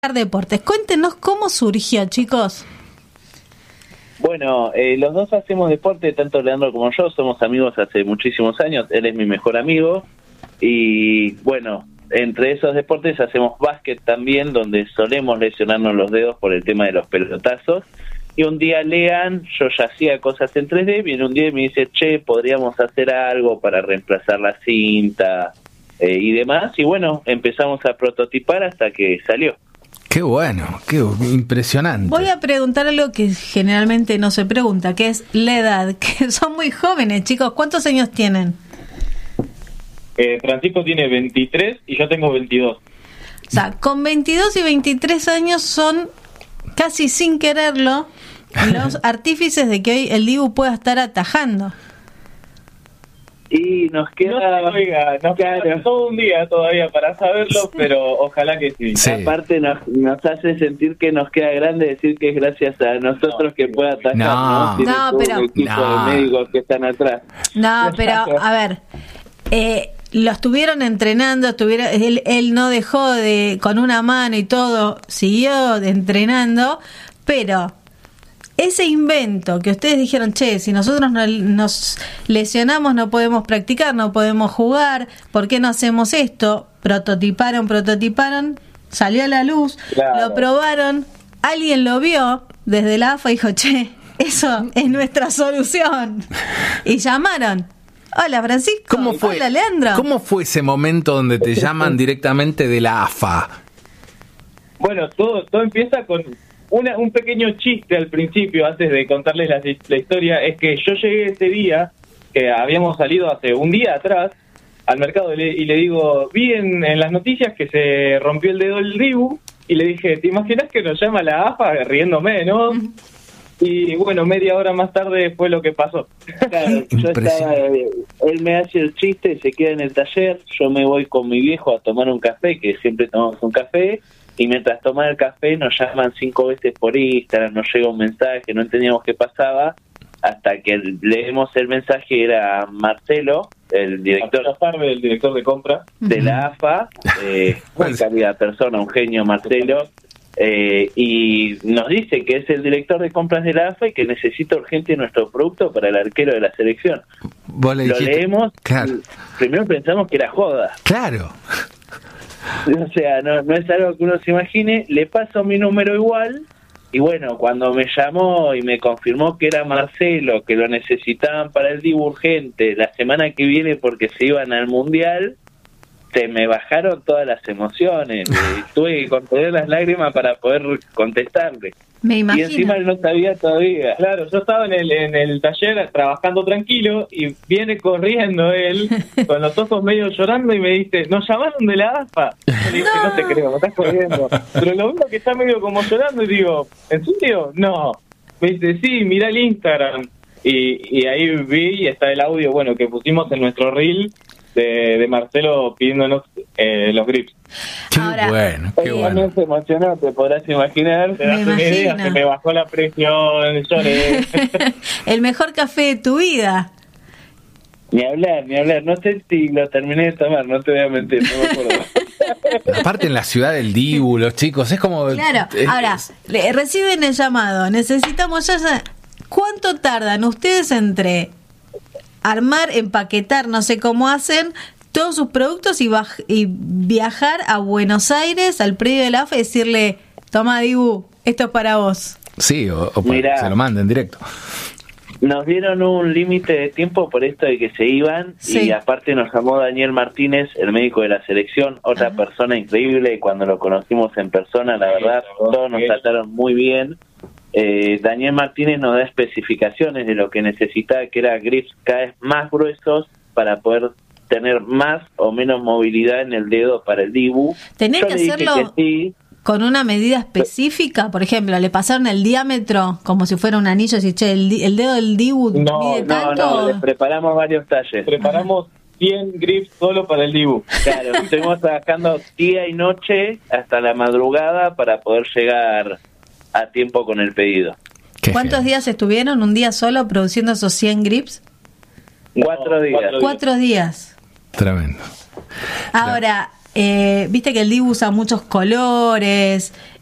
Deportes. Cuéntenos cómo surgió, chicos. Bueno, los dos hacemos deporte, tanto Leandro como yo, somos amigos hace muchísimos años, él es mi mejor amigo, y bueno, entre esos deportes hacemos básquet también, donde solemos lesionarnos los dedos por el tema de los pelotazos, y un día Lean, yo ya hacía cosas en 3D, viene un día y me dice, che, podríamos hacer algo para reemplazar la cinta y demás, y bueno, empezamos a prototipar hasta que salió. Qué bueno, qué impresionante. Voy a preguntar algo que generalmente no se pregunta, que es la edad, que son muy jóvenes, chicos. ¿Cuántos años tienen? Francisco tiene 23 y yo tengo 22. O sea, con 22 y 23 años son, casi sin quererlo, los artífices de que hoy el Dibu pueda estar atajando. Y nos queda, nos queda todo un día todavía para saberlo, pero ojalá que sí. Sí. Aparte nos hace sentir que nos queda grande decir que es gracias a nosotros que pueda atajar, ¿no? Tiene todo pero un equipo de médicos que están atrás. No, pero a ver, lo estuvieron entrenando, él no dejó de, con una mano y todo, siguió entrenando, pero ese invento que ustedes dijeron, che, si nosotros nos lesionamos no podemos practicar, no podemos jugar, ¿por qué no hacemos esto? Prototiparon, salió a la luz, claro. Lo probaron, alguien lo vio desde la AFA y dijo, che, eso es nuestra solución. Y llamaron. Hola, Francisco. ¿Cómo fue? Hola, Leandro. ¿Cómo fue ese momento donde te llaman directamente de la AFA? Bueno, todo empieza con un pequeño chiste al principio, antes de contarles la historia. Es que yo llegué ese día, que habíamos salido hace un día atrás, al mercado y le digo, vi en las noticias que se rompió el dedo del Dibu, y le dije, ¿te imaginas que nos llama la AFA? Riéndome, ¿no? Y bueno, media hora más tarde fue lo que pasó. Claro, él me hace el chiste, se queda en el taller, yo me voy con mi viejo a tomar un café, que siempre tomamos un café, y mientras tomaba el café nos llaman 5 veces por Instagram, nos llega un mensaje, no entendíamos qué pasaba, hasta que leemos el mensaje, era Marcelo, el director de compra de la AFA, muy calidad persona, un genio Marcelo, y nos dice que es el director de compras de la AFA y que necesita urgente nuestro producto para el arquero de la selección. ¿Vos le dijiste? Lo leemos, claro. Primero pensamos que era joda. Claro. O sea, no es algo que uno se imagine. Le paso mi número igual, y bueno, cuando me llamó y me confirmó que era Marcelo, que lo necesitaban para el Dibu urgente la semana que viene porque se iban al Mundial, se me bajaron todas las emociones. Tuve que contener las lágrimas para poder contestarle. Me imagino. Y encima él no sabía todavía. Claro, yo estaba en el taller trabajando tranquilo y viene corriendo él con los ojos medio llorando y me dice, ¿nos llamaron de la AFA? Yo le dije, no te creo, me estás corriendo. Pero lo veo que está medio como llorando y digo, ¿en serio? No. Me dice, sí, mirá el Instagram. Y ahí vi y está el audio, bueno, que pusimos en nuestro reel de Marcelo pidiéndonos los grips. Ahora, Qué bueno. Se emocionó, te podrás imaginar. Te das una idea, se me bajó la presión, lloré. El mejor café de tu vida. Ni hablar. No sé si lo terminé de tomar, no te voy a mentir, no me acuerdo. Aparte en la ciudad del Dibu, los chicos, es como... Claro, ahora, reciben el llamado, necesitamos ya... ¿Cuánto tardan ustedes entre armar, empaquetar, no sé cómo hacen, todos sus productos y viajar a Buenos Aires, al predio de la AFA y decirle, toma Dibu, esto es para vos? Sí, o se lo manden directo. Nos dieron un límite de tiempo por esto de que se iban, sí. Y aparte nos llamó Daniel Martínez, el médico de la selección, otra persona increíble, cuando lo conocimos en persona, la verdad, todos nos trataron muy bien. Daniel Martínez nos da especificaciones de lo que necesitaba, que era grips cada vez más gruesos para poder tener más o menos movilidad en el dedo para el Dibu. ¿Tenés que hacerlo con una medida específica? Por ejemplo, ¿le pasaron el diámetro como si fuera un anillo? Si, che, el dedo del Dibu mide tanto. No, les preparamos varios talles. Preparamos 100 grips solo para el Dibu. Claro, estuvimos trabajando día y noche hasta la madrugada para poder llegar a tiempo con el pedido. ¿Cuántos días estuvieron? ¿Un día solo produciendo esos 100 grips? 4 días. 4 días. Tremendo. Ahora, viste que el Dibu usa muchos colores,